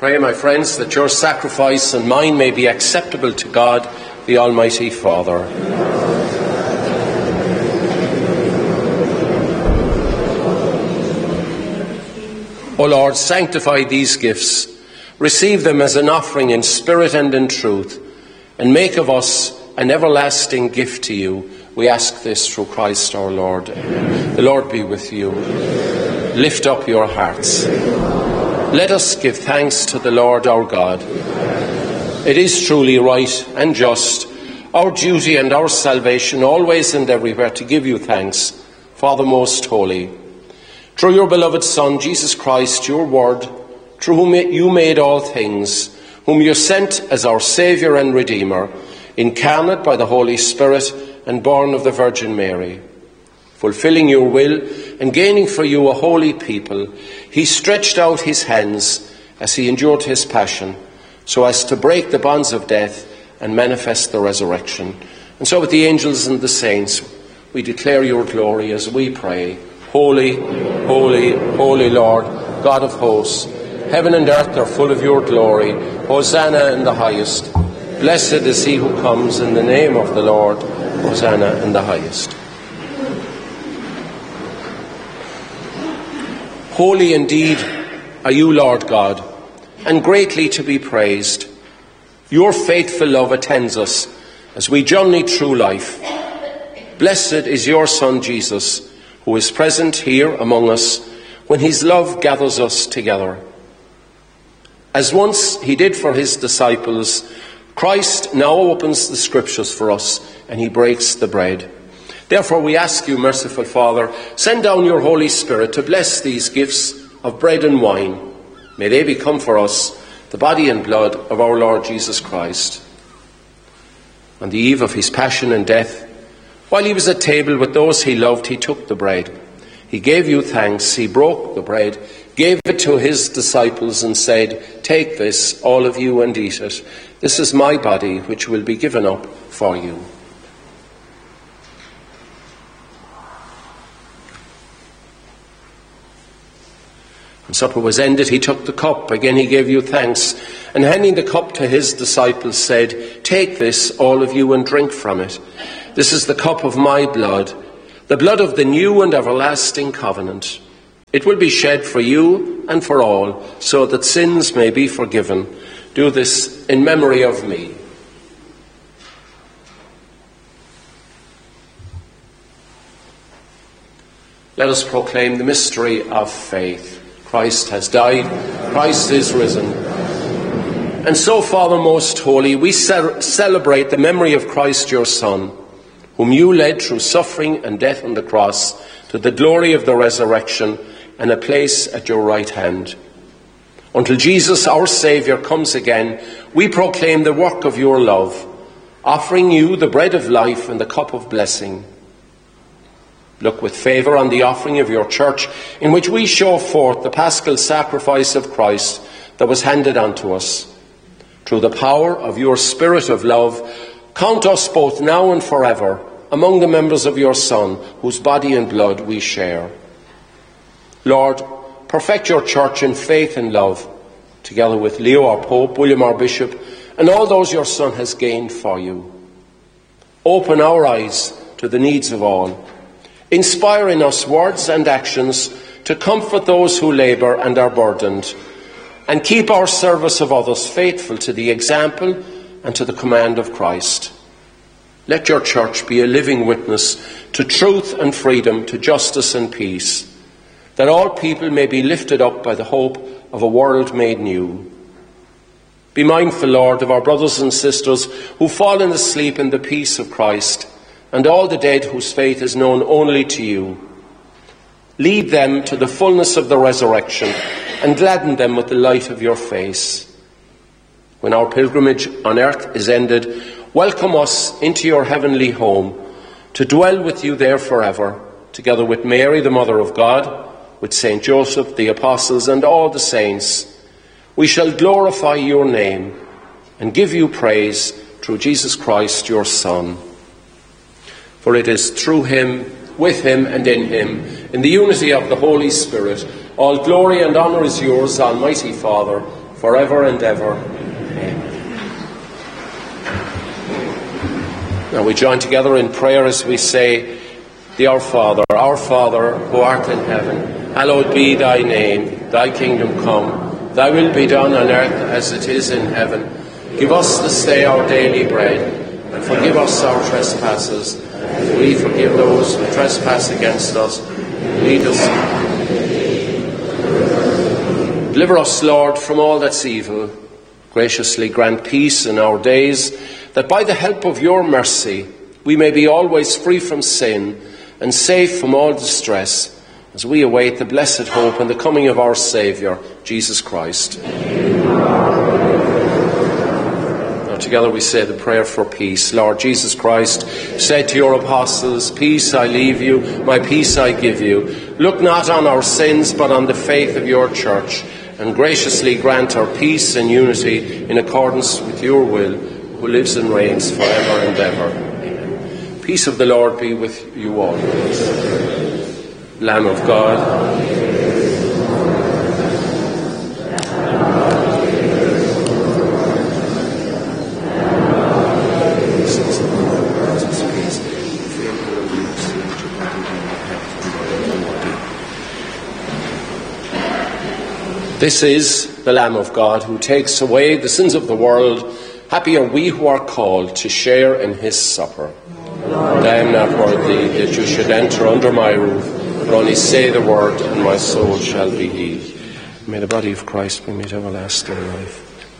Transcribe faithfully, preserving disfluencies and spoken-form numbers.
Pray, my friends, that your sacrifice and mine may be acceptable to God, the Almighty Father. O Lord, sanctify these gifts, receive them as an offering in spirit and in truth, and make of us an everlasting gift to you. We ask this through Christ our Lord. Amen. The Lord be with you. Lift up your hearts. Let us give thanks to the Lord our God. It is truly right and just, our duty and our salvation, always and everywhere, to give you thanks, Father most holy. Through your beloved Son, Jesus Christ, your Word, through whom you made all things, whom you sent as our Saviour and Redeemer, incarnate by the Holy Spirit and born of the Virgin Mary. Fulfilling your will and gaining for you a holy people, he stretched out his hands as he endured his passion, so as to break the bonds of death and manifest the resurrection. And so with the angels and the saints, we declare your glory as we pray. Holy, holy, holy Lord, God of hosts, heaven and earth are full of your glory. Hosanna in the highest. Blessed is he who comes in the name of the Lord. Hosanna in the highest. Holy indeed are you, Lord God, and greatly to be praised. Your faithful love attends us as we journey through life. Blessed is your Son, Jesus, who is present here among us when his love gathers us together. As once he did for his disciples, Christ now opens the Scriptures for us, and he breaks the bread. Therefore we ask you, merciful Father, send down your Holy Spirit to bless these gifts of bread and wine. May they become for us the body and blood of our Lord Jesus Christ. On the eve of his passion and death, while he was at table with those he loved, he took the bread. He gave you thanks, he broke the bread, gave it to his disciples and said, "Take this, all of you, and eat it. This is my body, which will be given up for you." When supper was ended, he took the cup. Again he gave you thanks, and handing the cup to his disciples said, "Take this, all of you, and drink from it. This is the cup of my blood, the blood of the new and everlasting covenant. It will be shed for you and for all, so that sins may be forgiven. Do this in memory of me." Let us proclaim the mystery of faith. Christ has died, Christ is risen. And so, Father most holy, we ce- celebrate the memory of Christ your Son, whom you led through suffering and death on the cross to the glory of the resurrection and a place at your right hand. Until Jesus, our Saviour, comes again, we proclaim the work of your love, offering you the bread of life and the cup of blessing. Look with favour on the offering of your church, in which we show forth the paschal sacrifice of Christ that was handed unto us. Through the power of your Spirit of love, count us both now and forever among the members of your Son, whose body and blood we share. Lord, perfect your church in faith and love, together with Leo our Pope, William our Bishop, and all those your Son has gained for you. Open our eyes to the needs of all. Inspire in us words and actions to comfort those who labour and are burdened, and keep our service of others faithful to the example and to the command of Christ. Let your church be a living witness to truth and freedom, to justice and peace, that all people may be lifted up by the hope of a world made new. Be mindful, Lord, of our brothers and sisters who fallen asleep in the peace of Christ, and all the dead whose faith is known only to you. Lead them to the fullness of the resurrection, and gladden them with the light of your face. When our pilgrimage on earth is ended, welcome us into your heavenly home, to dwell with you there forever, together with Mary, the Mother of God, with Saint Joseph, the Apostles, and all the saints. We shall glorify your name and give you praise through Jesus Christ, your Son. For it is through him, with him, and in him, in the unity of the Holy Spirit, all glory and honour is yours, Almighty Father, forever and ever. Amen. Now we join together in prayer as we say the Our Father. Our Father, who art in heaven, hallowed be thy name. Thy kingdom come. Thy will be done on earth as it is in heaven. Give us this day our daily bread, and forgive us our trespasses, as we forgive those who trespass against us. Lead us. Deliver us, Lord, from all that's evil. Graciously grant peace in our days, that by the help of your mercy we may be always free from sin and safe from all distress, as we await the blessed hope and the coming of our Saviour, Jesus Christ. Now together we say the prayer for peace. Lord Jesus Christ said to your apostles, "Peace I leave you, my peace I give you. Look not on our sins, but on the faith of your church, and graciously grant our peace and unity in accordance with your will, who lives and reigns forever and ever." Amen. Peace of the Lord be with you always. Lamb of God. This is the Lamb of God who takes away the sins of the world. Happy are we who are called to share in his supper. And I am not worthy that you should enter under my roof, but only say the word, and my soul shall be healed. May the body of Christ be made everlasting life.